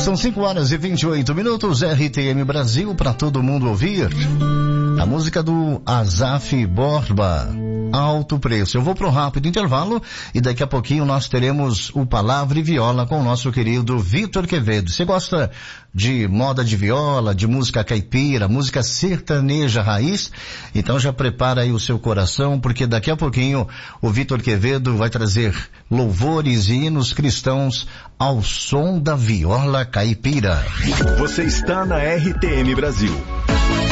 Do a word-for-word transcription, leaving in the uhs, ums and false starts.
São cinco horas e vinte e oito minutos, R T M Brasil, para todo mundo ouvir. A música do Azaf Borba, Alto Preço. Eu vou para um rápido intervalo e daqui a pouquinho nós teremos o Palavra e Viola com o nosso querido Vitor Quevedo. Você gosta de moda de viola, de música caipira, música sertaneja raiz? Então já prepara aí o seu coração, porque daqui a pouquinho o Vitor Quevedo vai trazer louvores e hinos cristãos ao som da viola caipira. Você está na R T M Brasil,